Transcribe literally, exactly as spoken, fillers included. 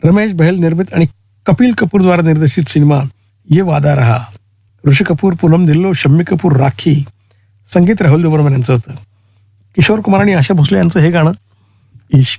रमेश बहेल निर्मित आणि कपिल कपूर द्वारा निर्देशित सिनेमा ये वादा रहा. ऋषी कपूर, पूनम धिल्लो, शम्मी कपूर, राखी. संगीत राहुल देव बर्मन यांचं होतं. किशोर कुमार आणि आशा भोसले यांचं हे गाणं इश्क